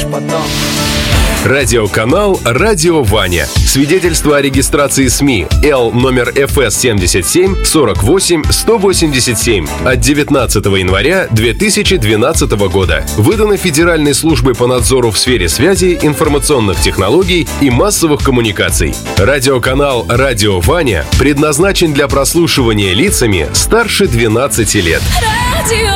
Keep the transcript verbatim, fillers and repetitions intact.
пожалеешь потом. Радиоканал «Радио Ваня». Свидетельство о регистрации СМИ Л номер эф эс семьдесят семь сорок восемь сто восемьдесят семь от девятнадцатого января две тысячи двенадцатого года. Выдано Федеральной службой по надзору в сфере связи, информационных технологий и массовых коммуникаций. Радиоканал «Радио Ваня» предназначен для прослушивания лицами старше двенадцати лет.